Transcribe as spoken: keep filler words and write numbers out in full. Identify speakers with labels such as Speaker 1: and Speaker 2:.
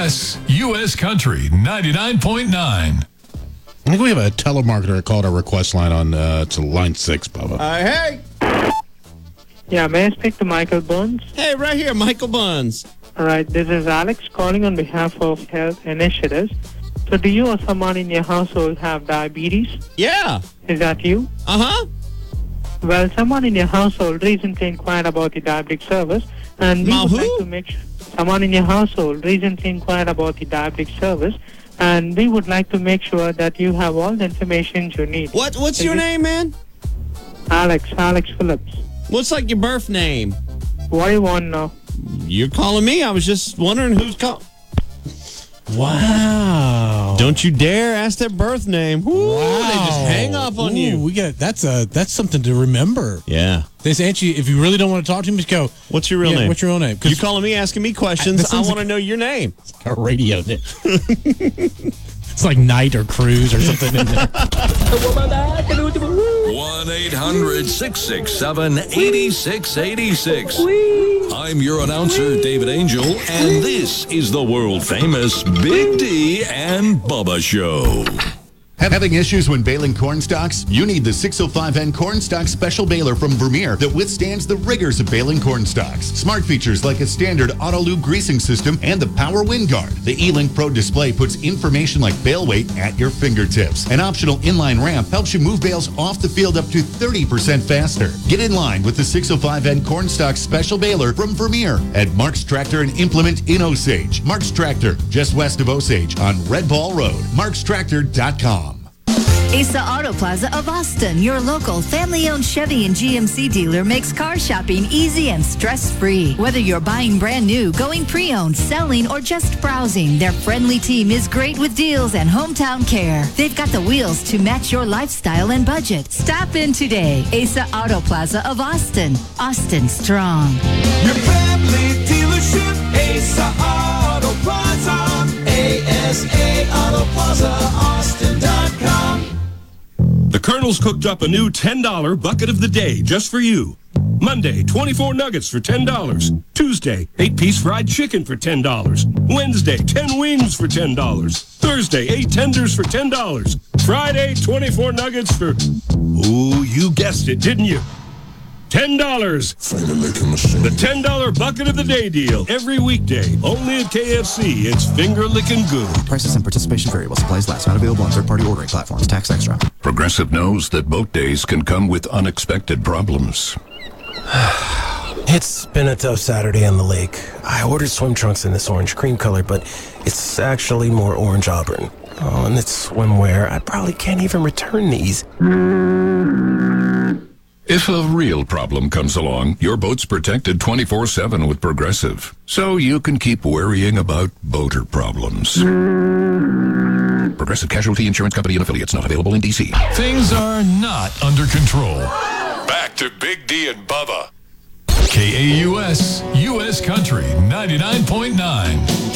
Speaker 1: S, U S Country ninety-nine point nine.
Speaker 2: I think we have a telemarketer called our request line on uh, to line six, Bubba.
Speaker 3: Uh, hey.
Speaker 4: Yeah, may I speak to Michael Burns?
Speaker 3: Hey, right here, Michael Buns.
Speaker 4: All right, this is Alex calling on behalf of Health Initiatives. So do you or someone in your household have diabetes?
Speaker 3: Yeah.
Speaker 4: Is that you?
Speaker 3: Uh-huh.
Speaker 4: Well, someone in your household recently inquired about the diabetic service, and we
Speaker 3: Ma
Speaker 4: would
Speaker 3: who?
Speaker 4: like to make sure someone in your household recently inquired about the diabetic service, and we would like to make sure that you have all the information you need.
Speaker 3: What? What's
Speaker 4: Is
Speaker 3: your
Speaker 4: it-
Speaker 3: name, man?
Speaker 4: Alex, Alex Phillips.
Speaker 3: What's like your birth name?
Speaker 4: What do you want now?
Speaker 3: You're calling me? I was just wondering who's calling.
Speaker 2: Wow.
Speaker 3: Don't you dare ask their birth name. Woo,
Speaker 2: Wow.
Speaker 3: They just hang up on
Speaker 2: Ooh,
Speaker 3: you.
Speaker 2: We got that's a that's something to remember.
Speaker 3: Yeah.
Speaker 2: They say, Angie, if you really don't want to talk to him, just go.
Speaker 3: What's your real
Speaker 2: Yeah,
Speaker 3: name?
Speaker 2: what's your real name? 'Cause-
Speaker 3: You calling me, asking me questions.
Speaker 2: I- that
Speaker 3: I,
Speaker 2: sounds
Speaker 3: want to
Speaker 2: like-
Speaker 3: know your name.
Speaker 2: A radio name. It's like Night or Cruise or something in there.
Speaker 1: one eight hundred six six seven eight six eight six. I'm your announcer, David Angel, and this is the world-famous Big D and Bubba Show.
Speaker 5: Having issues when baling corn stalks? You need the six oh five N Corn Stalk Special Baler from Vermeer that withstands the rigors of baling corn stalks. Smart features like a standard auto lube greasing system and the Power Wind Guard. The E-Link Pro display puts information like bale weight at your fingertips. An optional inline ramp helps you move bales off the field up to thirty percent faster. Get in line with the six oh five N Corn Stalk Special Baler from Vermeer at Mark's Tractor and Implement in Osage. Mark's Tractor, just west of Osage on Red Ball Road. marks tractor dot com.
Speaker 6: Asa Auto Plaza of Austin, your local family-owned Chevy and G M C dealer, makes car shopping easy and stress-free. Whether you're buying brand new, going pre-owned, selling, or just browsing, their friendly team is great with deals and hometown care. They've got the wheels to match your lifestyle and budget. Stop in today. Asa Auto Plaza of Austin. Austin Strong.
Speaker 7: Your family dealership, Asa Auto Plaza, A S A Auto Plaza, Austin dot com.
Speaker 8: The Colonel's cooked up a new ten dollar bucket of the day just for you. Monday, twenty-four nuggets for ten dollars. Tuesday, eight-piece fried chicken for ten dollars. Wednesday, ten wings for ten dollars. Thursday, eight tenders for ten dollars. Friday, twenty-four nuggets for... Ooh, you guessed it, didn't you? ten dollars. The ten dollar bucket of the day deal. Every weekday. Only at K F C. It's finger-licking good.
Speaker 9: Prices and participation vary while supplies last. Not available on third-party ordering platforms. Tax extra.
Speaker 10: Progressive knows that boat days can come with unexpected problems.
Speaker 11: It's been a tough Saturday on the lake. I ordered swim trunks in this orange cream color, but it's actually more orange auburn. Oh, and it's swimwear. I probably can't even return these.
Speaker 10: If a real problem comes along, your boat's protected twenty-four seven with Progressive, so you can keep worrying about boater problems. Progressive Casualty Insurance Company and Affiliates, not available in D C.
Speaker 1: Things are not under control. Back to Big D and Bubba. K A U S, U S Country ninety-nine point nine.